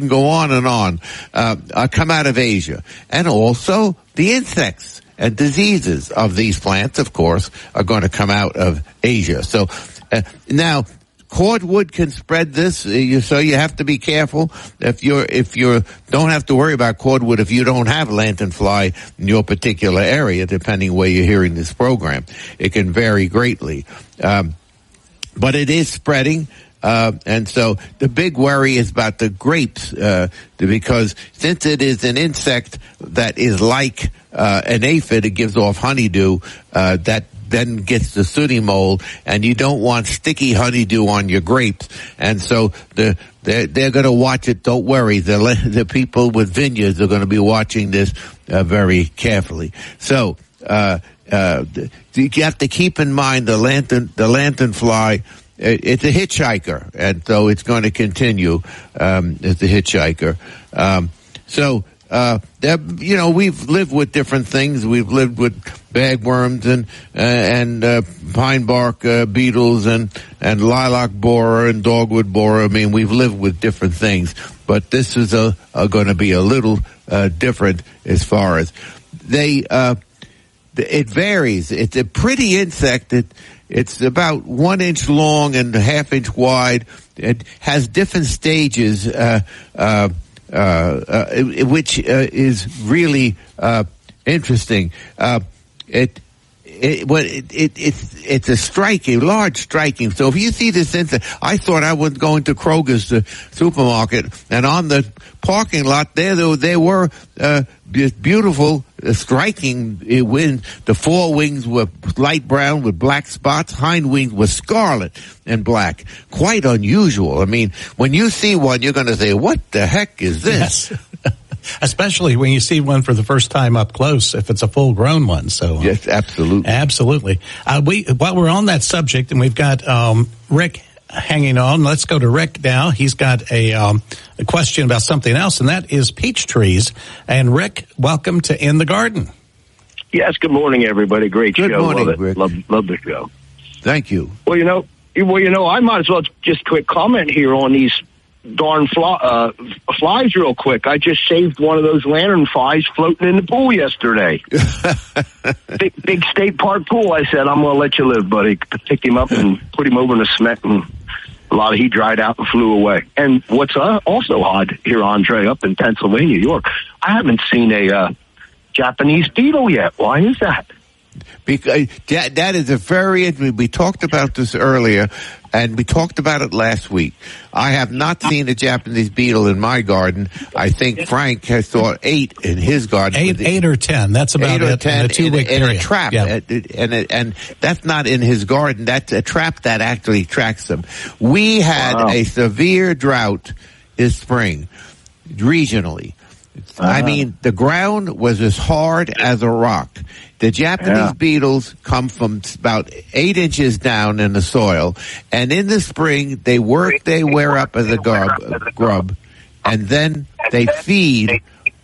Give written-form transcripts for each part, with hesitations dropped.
can go on and on, come out of Asia. And also the insects and diseases of these plants, of course, are going to come out of Asia. So now cordwood can spread this, so you have to be careful. If you don't have to worry about cordwood if you don't have lanternfly in your particular area, depending where you're hearing this program. It can vary greatly. But it is spreading. And so the big worry is about the grapes, because since it is an insect that is like an aphid, it gives off honeydew, that then gets the sooty mold, and you don't want sticky honeydew on your grapes. And so they're going to watch it. Don't worry. The people with vineyards are going to be watching this very carefully. So you have to keep in mind the lanternfly. It's a hitchhiker, and so it's going to continue as a hitchhiker. We've lived with different things. We've lived with bagworms and pine bark beetles and lilac borer and dogwood borer. I mean, we've lived with different things, but this is going to be a little different as far as it varies. It's a pretty insect. It's about 1 inch long and a ½ inch wide. It has different stages, which is really interesting. It's a large striking. So if you see this insect, I thought I was going to Kroger's supermarket, and on the parking lot there were beautiful, striking wings. The forewings were light brown with black spots. Hind wings were scarlet and black. Quite unusual. I mean, when you see one, you're going to say, "What the heck is this?" Yes. Especially when you see one for the first time up close, if it's a full-grown one. So yes, absolutely, absolutely. While we're on that subject, and we've got Rick hanging on, let's go to Rick now. He's got a question about something else, and that is peach trees. And Rick, welcome to In the Garden. Yes, good morning, everybody. Great show. Good morning, love it. Rick. Love the show. Thank you. Well, I might as well just quick comment here on these darn flies real quick. I just saved one of those lantern flies floating in the pool yesterday. big state park pool. I said, I'm going to let you live, buddy. Picked him up and put him over in the cement, and a lot of heat dried out and flew away. And what's also odd here, Andre, up in Pennsylvania, New York, I haven't seen a Japanese beetle yet. Why is that? Because that is we talked about this earlier, and we talked about it last week. I have not seen a Japanese beetle in my garden. I think Frank has saw 8 in his garden. 8 or 10. That's about 8 or 10 in a 2-week period. In a trap. Yeah. And that's not in his garden. That's a trap that actually tracks them. We had a severe drought this spring, regionally. I mean, the ground was as hard as a rock. The Japanese beetles come from about 8 inches down in the soil, and in the spring they work their way up as a grub, and then they feed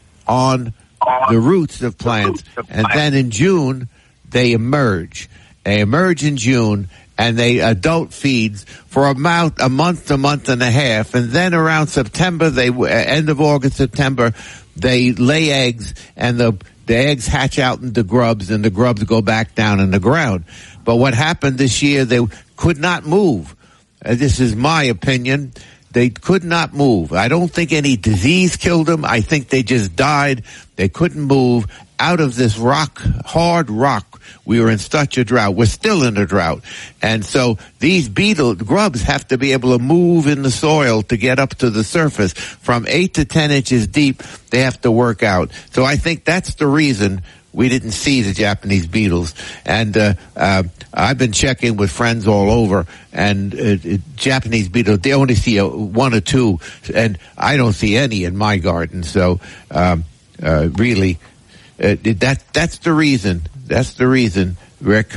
on the roots of plants, and then in June they emerge. They emerge in June, and they adult feeds for a month to month and a half, and then around September, end of August, September, they lay eggs, and the eggs hatch out into grubs, and the grubs go back down in the ground. But what happened this year, they could not move. This is my opinion. They could not move. I don't think any disease killed them. I think they just died. They couldn't move out of this hard rock. We were in such a drought. We're still in a drought. And so these grubs have to be able to move in the soil to get up to the surface. From 8 to 10 inches deep, they have to work out. So I think that's the reason we didn't see the Japanese beetles. And I've been checking with friends all over, and Japanese beetles, they only see 1 or 2, and I don't see any in my garden. So really, that's the reason. That's the reason, Rick.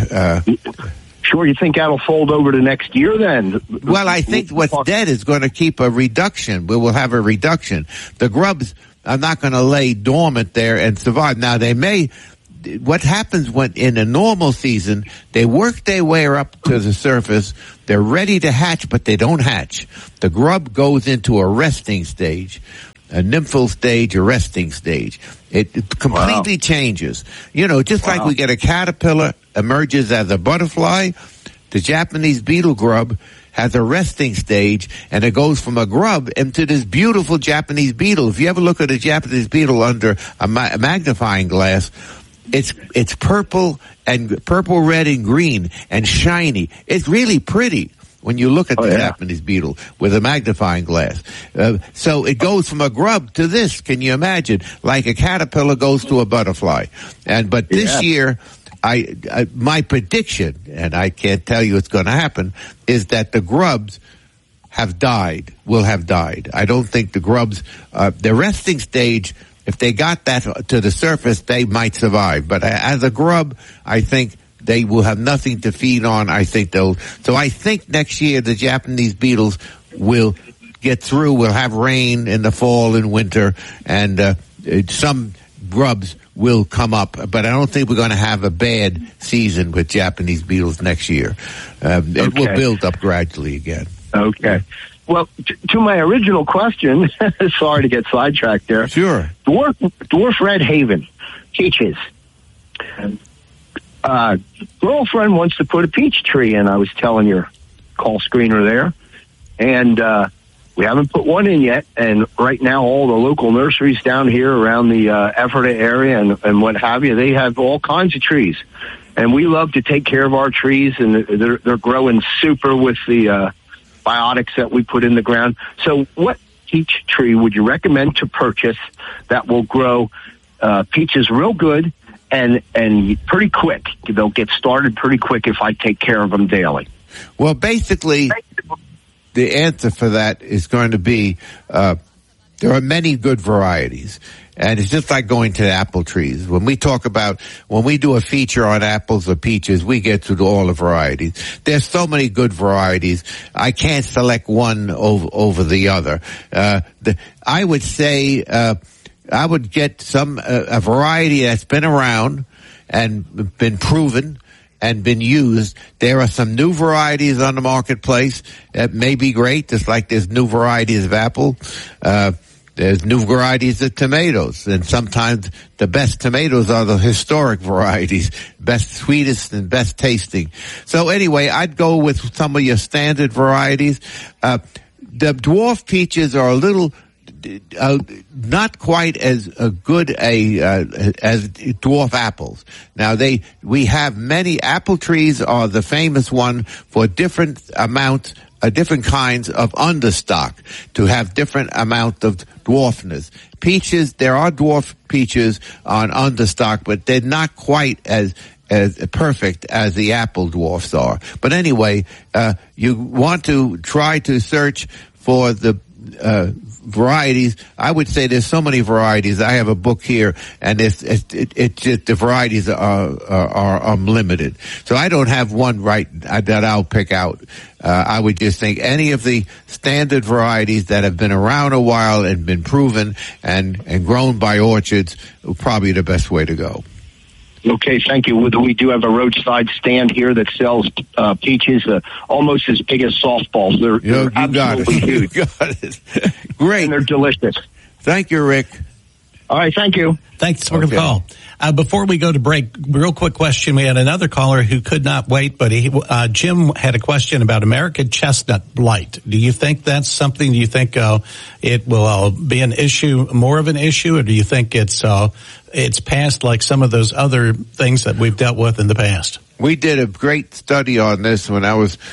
Sure, you think that'll fold over to next year then? Well, I think what's dead is going to keep a reduction. We will have a reduction. The grubs are not going to lay dormant there and survive. Now, they may. What happens when in a normal season, they work their way up to the surface. They're ready to hatch, but they don't hatch. The grub goes into a resting stage. a nymphal stage, a resting stage. It completely changes. You know, just like we get a caterpillar emerges as a butterfly, the Japanese beetle grub has a resting stage, and it goes from a grub into this beautiful Japanese beetle. If you ever look at a Japanese beetle under a magnifying glass, it's purple, red, and green, and shiny. It's really pretty when you look at the Japanese beetle with a magnifying glass. So it goes from a grub to this. Can you imagine? Like a caterpillar goes to a butterfly. But this year, my prediction, and I can't tell you it's going to happen, is that the grubs will have died. I don't think the grubs, the resting stage, if they got that to the surface, they might survive. But as a grub, I think they will have nothing to feed on. I think next year the Japanese beetles will get through. We'll have rain in the fall and winter, and some grubs will come up. But I don't think we're going to have a bad season with Japanese beetles next year. It will build up gradually again. Okay. Well, to my original question, sorry to get sidetracked there. Sure. Dwarf Red Haven, peaches. Girlfriend wants to put a peach tree in. I was telling your call screener there. And we haven't put one in yet. And right now, all the local nurseries down here around the Ephrata area and what have you, they have all kinds of trees. And we love to take care of our trees, and they're growing super with the biotics that we put in the ground. So what peach tree would you recommend to purchase that will grow peaches real good and pretty quick? They'll get started pretty quick if I take care of them daily. Well, basically, the answer for that is going to be there are many good varieties. And it's just like going to apple trees. When we do a feature on apples or peaches, we get to all the varieties. There's so many good varieties. I can't select one over the other. I would say, I would get a variety that's been around and been proven and been used. There are some new varieties on the marketplace that may be great, just like there's new varieties of apple. There's new varieties of tomatoes, and sometimes the best tomatoes are the historic varieties, best sweetest and best tasting. So anyway, I'd go with some of your standard varieties. The dwarf peaches are a little not quite as good as dwarf apples. Now we have many apple trees are the famous one for different kinds of understock to have different amount of dwarfness. Peaches, there are dwarf peaches on understock, but they're not quite as perfect as the apple dwarfs are. But anyway, you want to try to search for the varieties. I would say there's so many varieties. I have a book here, and it's just the varieties are unlimited. So I don't have one that I'll pick out. I would just think any of the standard varieties that have been around a while and been proven and grown by orchards are probably the best way to go. Okay, thank you. We do have a roadside stand here that sells peaches almost as big as softballs. They're absolutely huge. You got it. Great. And they're delicious. Thank you, Rick. All right, thank you. Thanks for the call. Before we go to break, real quick question. We had another caller who could not wait, but Jim had a question about American chestnut blight. Do you think that's something? Do you think it will be an issue, more of an issue, or do you think it's past like some of those other things that we've dealt with in the past? We did a great study on this when I was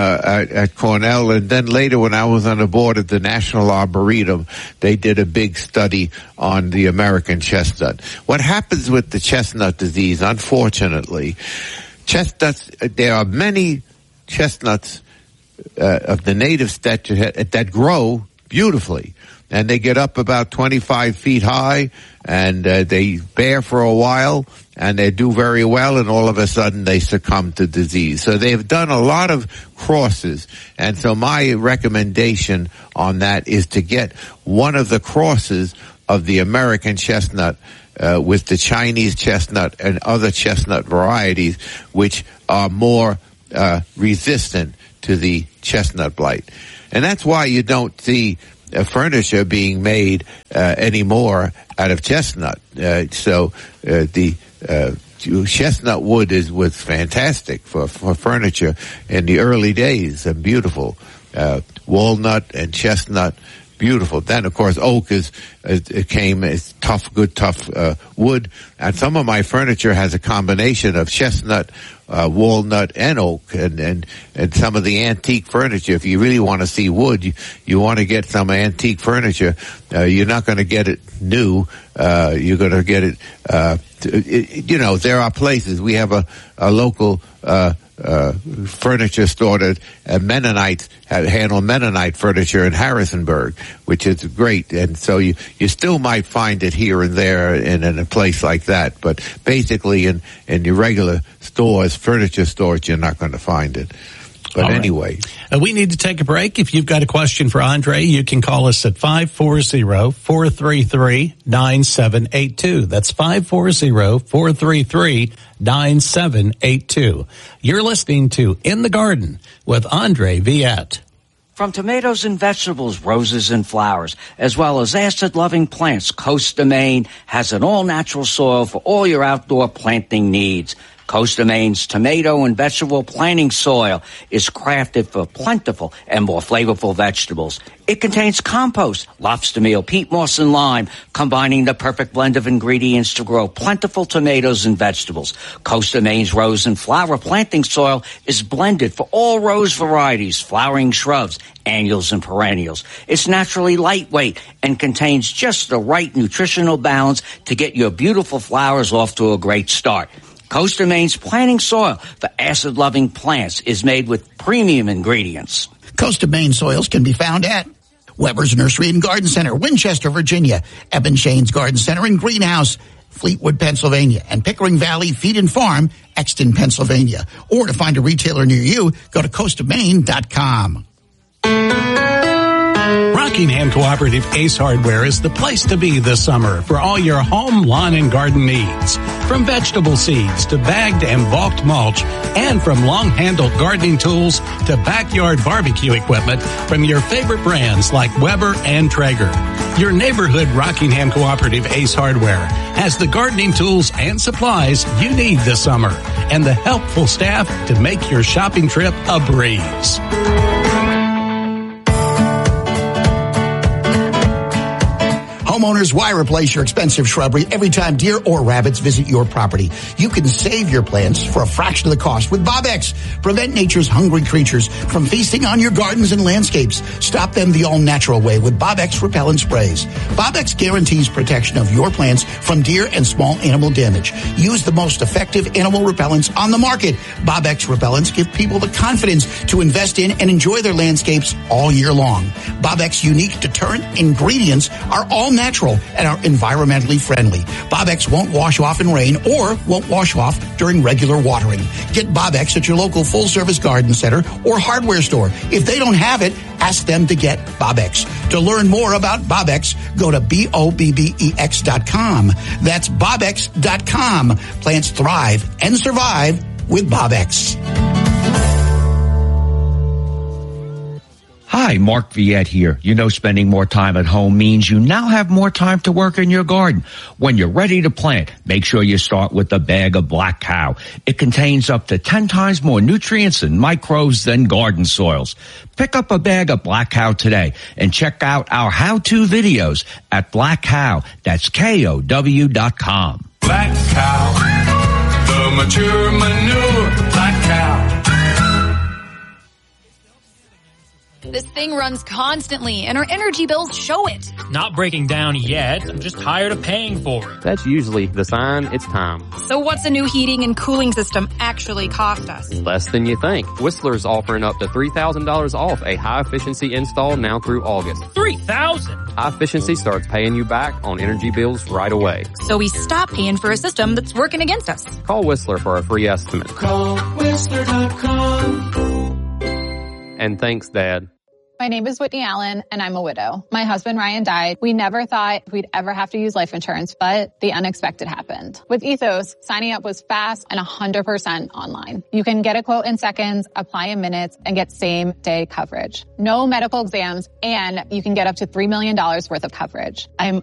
at Cornell, and then later when I was on the board of the National Arboretum, they did a big study on the American chestnut. What happens with the chestnut disease, unfortunately, chestnuts, there are many chestnuts of the native stature that grow beautifully. And they get up about 25 feet high, and they bear for a while, and they do very well, and all of a sudden they succumb to disease. So they've done a lot of crosses, and so my recommendation on that is to get one of the crosses of the American chestnut with the Chinese chestnut and other chestnut varieties, which are more resistant to the chestnut blight. And that's why you don't see furniture being made anymore out of chestnut. So the chestnut wood was fantastic for furniture in the early days, and beautiful. Walnut and chestnut, beautiful. Then, of course, oak came as tough wood. And some of my furniture has a combination of chestnut, walnut, and oak. And some of the antique furniture, if you really want to see wood, you want to get some antique furniture. You're not going to get it new. You're going to get it, there are places. We have a local, furniture store that Mennonites handle Mennonite furniture in Harrisonburg, which is great. And so you still might find it here and there in a place like that, but basically in your regular stores, furniture stores, you're not going to find it. But anyway, we need to take a break. If you've got a question for Andre, you can call us at 540-433-9782. That's 540-433-9782. You're listening to In the Garden with Andre Viette. From tomatoes and vegetables, roses and flowers, as well as acid-loving plants, Costa Maine has an all-natural soil for all your outdoor planting needs. Costa Maine's tomato and vegetable planting soil is crafted for plentiful and more flavorful vegetables. It contains compost, lobster meal, peat moss, and lime, combining the perfect blend of ingredients to grow plentiful tomatoes and vegetables. Costa Maine's rose and flower planting soil is blended for all rose varieties, flowering shrubs, annuals, and perennials. It's naturally lightweight and contains just the right nutritional balance to get your beautiful flowers off to a great start. Costa Maine's planting soil for acid-loving plants is made with premium ingredients. Costa Maine soils can be found at Weber's Nursery and Garden Center, Winchester, Virginia, Eben Shane's Garden Center and Greenhouse, Fleetwood, Pennsylvania, and Pickering Valley Feed and Farm, Exton, Pennsylvania. Or to find a retailer near you, go to CostaMaine.com. Rockingham Cooperative Ace Hardware is the place to be this summer for all your home, lawn, and garden needs. From vegetable seeds to bagged and bulked mulch, and from long-handled gardening tools to backyard barbecue equipment from your favorite brands like Weber and Traeger. Your neighborhood Rockingham Cooperative Ace Hardware has the gardening tools and supplies you need this summer and the helpful staff to make your shopping trip a breeze. Homeowners, why replace your expensive shrubbery every time deer or rabbits visit your property? You can save your plants for a fraction of the cost with Bob-X. Prevent nature's hungry creatures from feasting on your gardens and landscapes. Stop them the all-natural way with Bob-X repellent sprays. Bob-X guarantees protection of your plants from deer and small animal damage. Use the most effective animal repellents on the market. Bob-X repellents give people the confidence to invest in and enjoy their landscapes all year long. Bob-X unique deterrent ingredients are all natural and are environmentally friendly. Bob-X won't wash off in rain or won't wash off during regular watering. Get Bob-X at your local full-service garden center or hardware store. If they don't have it, ask them to get Bob-X. To learn more about Bob-X, go to BOBBEX.com. That's BobX.com. Plants thrive and survive with Bob-X. Hi, Mark Viette here. You know, spending more time at home means you now have more time to work in your garden. When you're ready to plant, make sure you start with a bag of Black Cow. It contains up to 10 times more nutrients and microbes than garden soils. Pick up a bag of Black Cow today and check out our how-to videos at Black Cow. That's KOW.com. Black Cow, the mature manure, Black Cow. This thing runs constantly, and our energy bills show it. Not breaking down yet. I'm just tired of paying for it. That's usually the sign it's time. So what's a new heating and cooling system actually cost us? Less than you think. Whistler's offering up to $3,000 off a high-efficiency install now through August. $3,000? High-efficiency starts paying you back on energy bills right away. So we stop paying for a system that's working against us. Call Whistler for a free estimate. Call Whistler.com. And thanks, Dad. My name is Whitney Allen, and I'm a widow. My husband, Ryan, died. We never thought we'd ever have to use life insurance, but the unexpected happened. With Ethos, signing up was fast and 100% online. You can get a quote in seconds, apply in minutes, and get same-day coverage. No medical exams, and you can get up to $3 million worth of coverage. I'm